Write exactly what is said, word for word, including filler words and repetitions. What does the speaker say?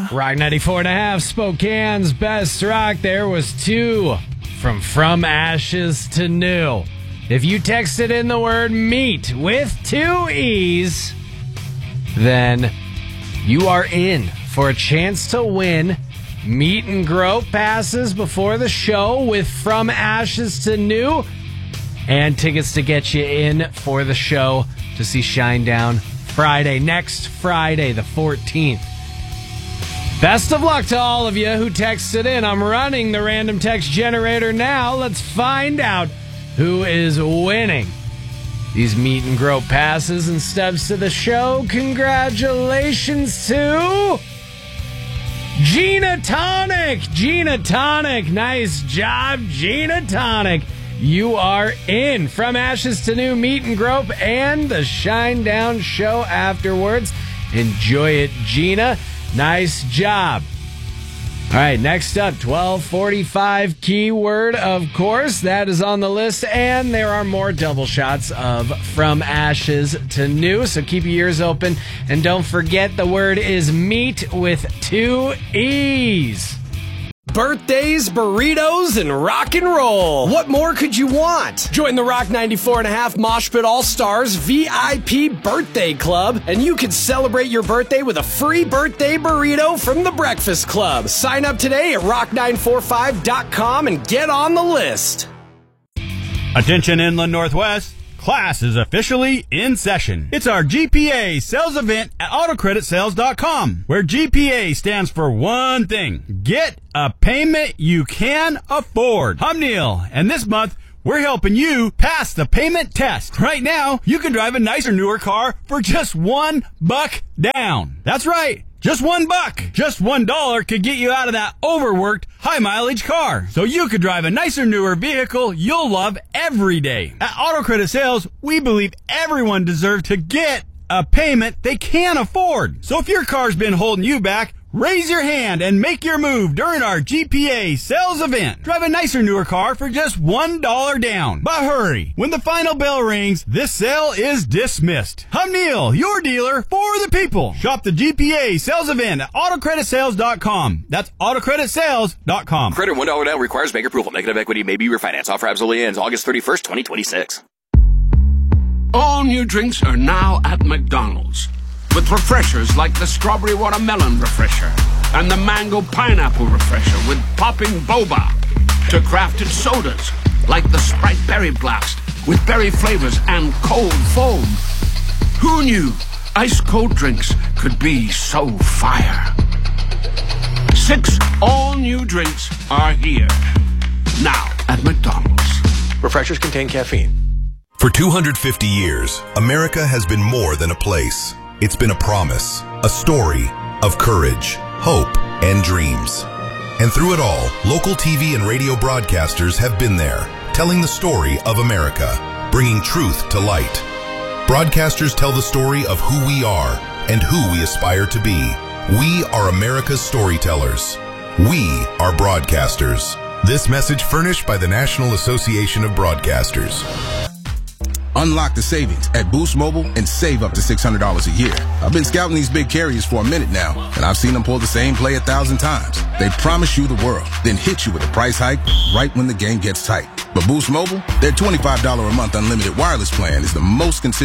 Rock ninety-four and a half, Spokane's best rock. There was two from From Ashes to New. If you texted in the word meat with two E's, then you are in for a chance to win meet and grope passes before the show with From Ashes to New and tickets to get you in for the show to see Shinedown Friday, next Friday, the fourteenth. Best of luck to all of you who texted in. I'm running the random text generator now. Let's find out who is winning these meet and grope passes and stubs to the show. Congratulations to Gina Tonic. Gina Tonic. Nice job, Gina Tonic. You are in From Ashes to New meet and grope and the Shinedown show afterwards. Enjoy it, Gina. Nice job. All right, next up, twelve forty-five keyword, of course. That is on the list, and there are more double shots of From Ashes to New, so keep your ears open. And don't forget, the word is meat with two E's. Birthdays, burritos, and rock and roll. What more could you want? Join the Rock ninety-four and a half Mosh Pit All-Stars V I P Birthday Club, and you can celebrate your birthday with a free birthday burrito from the Breakfast Club. Sign up today at rock nine four five dot com and get on the list. Attention Inland Northwest. Class is officially in session. It's our G P A sales event at auto credit sales dot com, where G P A stands for one thing: get a payment you can afford. I'm Neil, and this month we're helping you pass the payment test. Right now, you can drive a nicer, newer car for just one buck down. That's right. Just one buck. Just one dollar could get you out of that overworked, high-mileage car. So you could drive a nicer, newer vehicle you'll love every day. At Auto Credit Sales, we believe everyone deserves to get a payment they can afford. So if your car's been holding you back, raise your hand and make your move during our G P A sales event. Drive a nicer, newer car for just one dollar down. But hurry, when the final bell rings, this sale is dismissed. I'm Neil, your dealer for the people. Shop the G P A sales event at auto credit sales dot com. That's auto credit sales dot com. Credit one dollar down requires bank approval. Negative equity may be refinanced. Offer absolutely ends August thirty-first, twenty twenty-six. All new drinks are now at McDonald's, with refreshers like the Strawberry Watermelon Refresher and the Mango Pineapple Refresher with popping boba, to crafted sodas like the Sprite Berry Blast with berry flavors and cold foam. Who knew ice-cold drinks could be so fire? Six all-new drinks are here, now at McDonald's. Refreshers contain caffeine. For two hundred fifty years, America has been more than a place. It's been a promise, a story of courage, hope, and dreams. And through it all, local T V and radio broadcasters have been there, telling the story of America, bringing truth to light. Broadcasters tell the story of who we are and who we aspire to be. We are America's storytellers. We are broadcasters. This message furnished by the National Association of Broadcasters. Unlock the savings at Boost Mobile and save up to six hundred dollars a year. I've been scouting these big carriers for a minute now, and I've seen them pull the same play a thousand times. They promise you the world, then hit you with a price hike right when the game gets tight. But Boost Mobile, their twenty-five dollars a month unlimited wireless plan is the most consistent